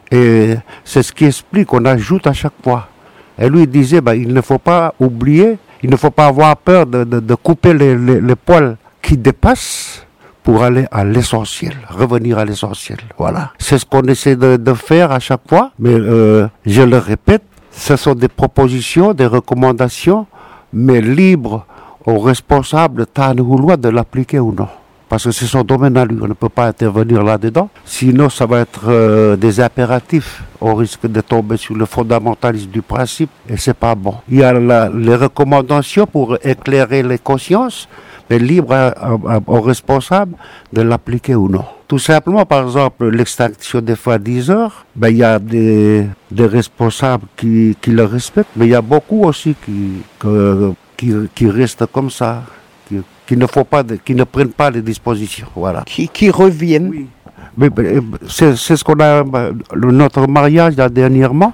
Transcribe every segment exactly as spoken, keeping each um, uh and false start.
Et c'est ce qui explique qu'on ajoute à chaque fois. Et lui il disait, ben, il ne faut pas oublier, il ne faut pas avoir peur de, de, de couper les, les, les poils qui dépassent pour aller à l'essentiel, revenir à l'essentiel. Voilà. C'est ce qu'on essaie de, de faire à chaque fois. Mais euh, je le répète, ce sont des propositions, des recommandations, mais libres aux responsables tanhoulois de l'appliquer ou non. Parce que c'est son domaine à lui, on ne peut pas intervenir là-dedans. Sinon, ça va être euh, des impératifs. On risque de tomber sur le fondamentalisme du principe et c'est pas bon. Il y a la, les recommandations pour éclairer les consciences, mais libre à, à, aux responsables de l'appliquer ou non. Tout simplement, par exemple, l'extinction des froidiseurs, ben, il y a des, des responsables qui, qui le respectent, mais il y a beaucoup aussi qui... Que, Qui, qui restent comme ça, qui, qui, ne faut pas de, qui ne prennent pas les dispositions. Voilà. Qui, qui reviennent. Oui. Mais, mais c'est, c'est ce qu'on a, notre mariage là, dernièrement,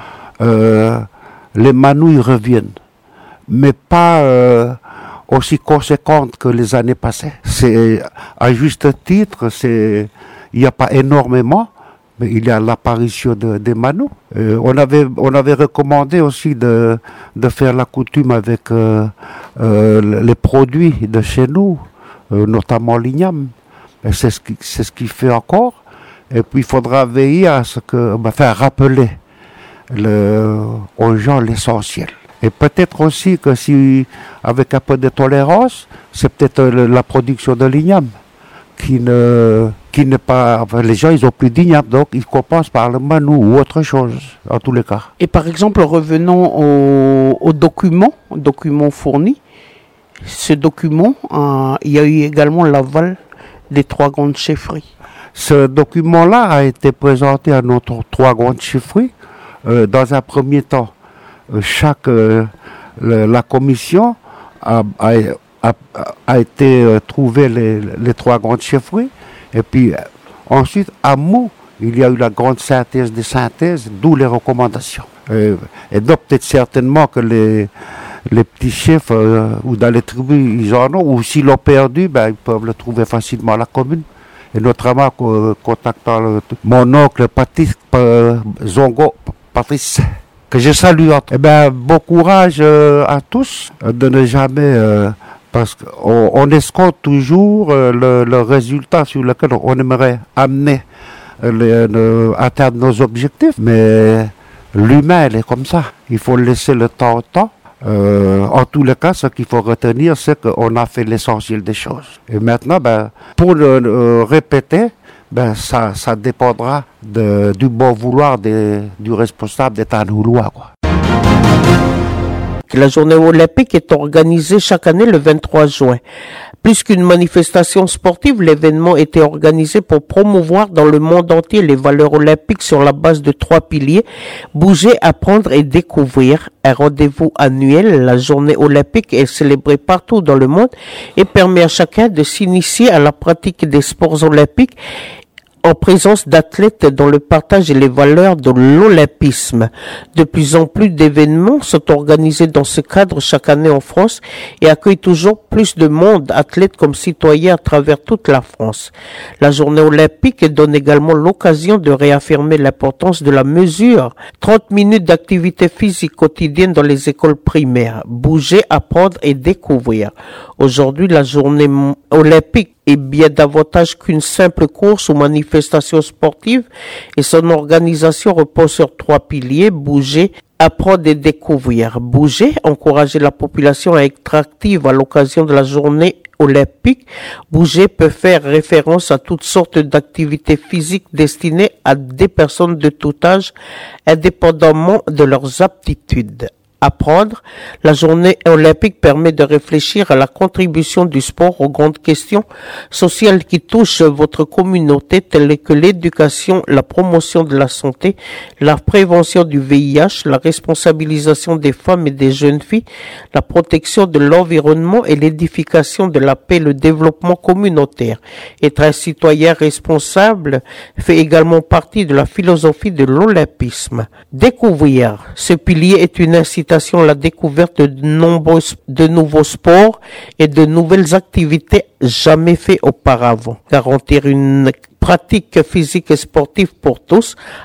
euh, les manouilles reviennent, mais pas euh, aussi conséquentes que les années passées. C'est, à juste titre, c'est, il n'y a pas énormément, mais il y a l'apparition de, des manous. Euh, on avait, on avait recommandé aussi de, de faire la coutume avec euh, euh, les produits de chez nous, euh, notamment l'igname. Et c'est ce qui, c'est ce qu'il fait encore. Et puis il faudra veiller à ce que, bah, faire rappeler le, aux gens l'essentiel. Et peut-être aussi que si, avec un peu de tolérance, c'est peut-être la production de l'igname qui ne, qui n'est pas, enfin, les gens ils ont plus d'igname, donc ils compensent par le manou ou autre chose, en tous les cas. Et par exemple, revenons au, au document, document fourni. Ce document, euh, il y a eu également l'aval des trois grandes chefferies. Ce document-là a été présenté à notre trois grandes chefferies. Euh, dans un premier temps, euh, chaque, euh, le, la commission a, a A, a été euh, trouvé les, les trois grandes chefferies. Et puis euh, ensuite, à Mou, il y a eu la grande synthèse des synthèses, d'où les recommandations. Euh, et donc peut-être certainement que les, les petits chefs euh, ou dans les tribus, ils en ont, ou s'ils l'ont perdu, ben, ils peuvent le trouver facilement à la commune. Et notamment euh, contactant le, mon oncle Patrice, euh, Zongo Patrice, que je salue. Eh ben, bon courage euh, à tous euh, de ne jamais... Euh, Parce qu'on on escompte toujours euh, le, le résultat sur lequel on aimerait amener, euh, les, le, atteindre nos objectifs. Mais l'humain, il est comme ça. Il faut laisser le temps au temps. Euh, en tous les cas, ce qu'il faut retenir, c'est qu'on a fait l'essentiel des choses. Et maintenant, ben, pour le, le répéter, ben, ça, ça dépendra de, du bon vouloir des, du responsable des tanhoulois, quoi. La journée olympique est organisée chaque année le vingt-trois juin. Plus qu'une manifestation sportive, l'événement était organisé pour promouvoir dans le monde entier les valeurs olympiques sur la base de trois piliers: bouger, apprendre et découvrir. Un rendez-vous annuel, la journée olympique est célébrée partout dans le monde et permet à chacun de s'initier à la pratique des sports olympiques en présence d'athlètes dont le partage et les valeurs de l'olympisme. De plus en plus d'événements sont organisés dans ce cadre chaque année en France et accueillent toujours plus de monde, athlètes comme citoyens à travers toute la France. La journée olympique donne également l'occasion de réaffirmer l'importance de la mesure. trente minutes d'activité physique quotidienne dans les écoles primaires. Bouger, apprendre et découvrir. Aujourd'hui, la journée olympique est bien davantage qu'une simple course ou manifestation sportive et son organisation repose sur trois piliers: bouger, apprendre et découvrir. Bouger, encourager la population à être active à l'occasion de la journée olympique. Bouger peut faire référence à toutes sortes d'activités physiques destinées à des personnes de tout âge, indépendamment de leurs aptitudes. Apprendre, la journée olympique permet de réfléchir à la contribution du sport aux grandes questions sociales qui touchent votre communauté, telles que l'éducation, la promotion de la santé, la prévention du V I H, la responsabilisation des femmes et des jeunes filles, la protection de l'environnement et l'édification de la paix et le développement communautaire. Être un citoyen responsable fait également partie de la philosophie de l'olympisme. Découvrir, ce pilier est une incitation à la découverte de nombreux, de nouveaux sports et de nouvelles activités jamais faites auparavant. Garantir une pratique physique et sportive pour tous